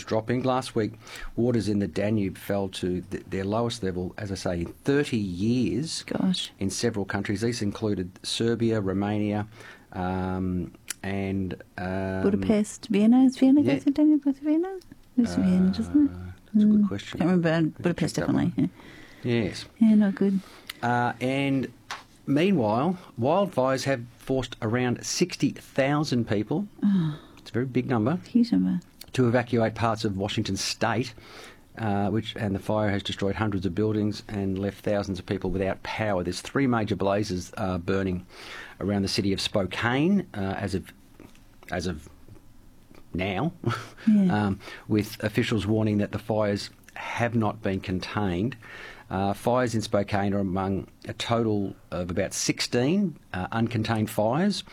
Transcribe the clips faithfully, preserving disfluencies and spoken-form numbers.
dropping. Last week, waters in the Danube fell to th- their lowest level, as I say, in thirty years. Gosh. In several countries. These included Serbia, Romania, um, and... Um, Budapest, Vienna. Is Vienna yeah. goes to Danube with Vienna? It's uh, Vienna, doesn't it? That's a good Mm, question. Can't remember. Budapest, check that definitely. Yeah. Yes. yeah, not good. Uh, and meanwhile, wildfires have forced around sixty thousand people, Oh, it's a very big number, huge number. to evacuate parts of Washington state, uh, which and the fire has destroyed hundreds of buildings and left thousands of people without power. There's three major blazes uh, burning around the city of Spokane uh, as of as of now, Yeah. um, with officials warning that the fires have not been contained. Uh, fires in Spokane are among a total of about sixteen uh, uncontained fires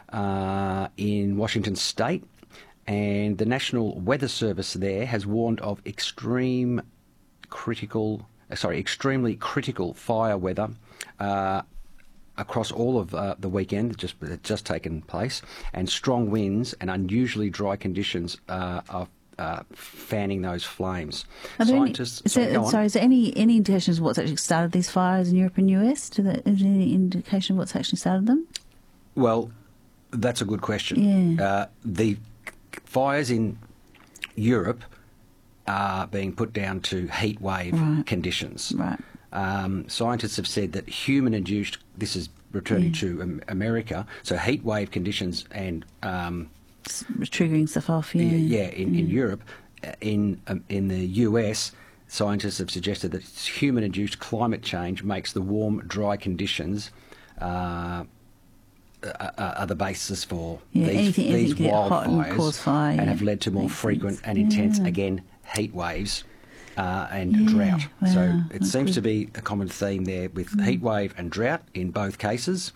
uh, in Washington state, and the National Weather Service there has warned of extreme critical, uh, sorry, extremely critical fire weather uh, across all of uh, the weekend that just that's just taken place, and strong winds and unusually dry conditions uh, are uh, fanning those flames. Are there Scientists, any, is sorry, there, go on. sorry, is there any, any indications of what's actually started these fires in Europe and U S? Do there, is there any indication of what's actually started them? Well, that's a good question. Yeah. Uh, the fires in Europe are being put down to heat wave Right. conditions. Right. Um, scientists have said that human-induced, this is returning to um, America, so heat wave conditions and um, It's triggering stuff off, yeah. yeah, in, in Europe, uh, in um, in the U S, scientists have suggested that human-induced climate change makes the warm, dry conditions uh, are, are the basis for Yeah, these, anything- these anything to get hot and wildfires, cause fire, and have yeah. led to more Makes frequent sense. and intense, Yeah. again, heat waves. Uh, and Yeah, drought. So wow, it that's seems good. to be a common theme there with heat wave and drought in both cases.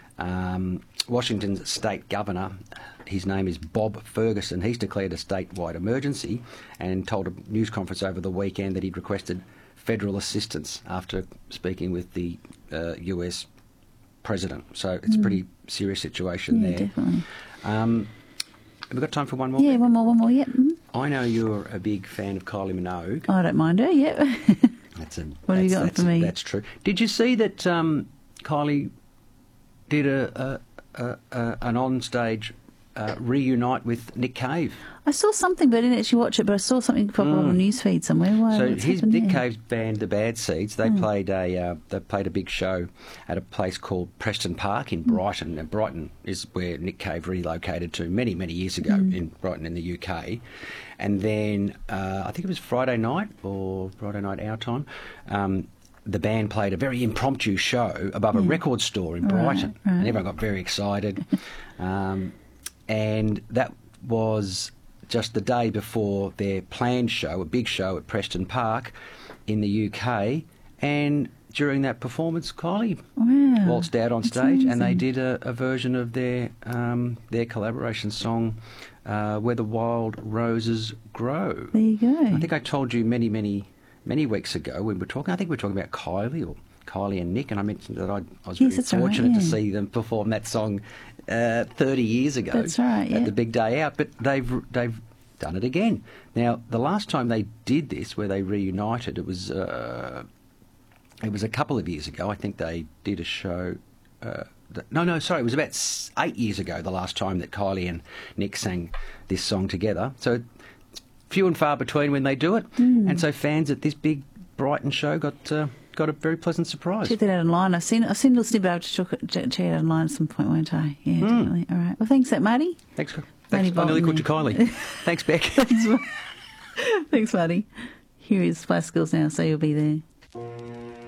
Um, Washington's state governor, his name is Bob Ferguson, he's declared a statewide emergency and told a news conference over the weekend that he'd requested federal assistance after speaking with the uh, U S president. So it's a pretty serious situation Yeah, there. definitely. Um, have we got time for one more? Yeah, one more, one more, yep. Mhm. I know you're a big fan of Kylie Minogue. I don't mind her, yep. That's a, What have you that's, got that's, for me? That's true. Did you see that um, Kylie did a, a, a, a an on-stage uh, reunite with Nick Cave? I saw something, but I didn't actually watch it, but I saw something pop up on a news feed somewhere. Why, So what's his happened Nick there? Cave's band, the Bad Seeds, they played a uh, they played a big show at a place called Preston Park in Brighton. And Brighton is where Nick Cave relocated to many many years ago in Brighton in the U K. And then uh, I think it was Friday night or Friday night our time. Um, the band played a very impromptu show above a record store in Brighton, right. and everyone got very excited. um, and that was just the day before their planned show, a big show at Preston Park in the U K. And during that performance, Kylie Wow. waltzed out on That's stage, and they amazing. did a, a version of their um, their collaboration song, uh, "Where the Wild Roses Grow." There you go. I think I told you many, many, many weeks ago when we were talking. I think we were talking about Kylie or Kylie and Nick, and I mentioned that I, I was Yes, very that's right, fortunate to yeah. see them perform that song uh, thirty years ago. That's right, yeah. At the big day out, but they've they've done it again. Now, the last time they did this, where they reunited, it was uh, it was a couple of years ago. I think they did a show. Uh, that, no, no, sorry, it was about s- eight years ago. The last time that Kylie and Nick sang this song together. So it's few and far between when they do it, Mm. and so fans at this big Brighton show got uh, got a very pleasant surprise. Check that out online. I've seen I've seen a little snippet. I'll check it check it out online at some point, won't I? Yeah, Hmm. definitely. All right. Well, thanks, that Marty. Thanks, for, Marty thanks. I nearly Bolton called you there. Kylie. Thanks, Beck. Thanks, Marty. Here is Spice Girls now, so you'll be there.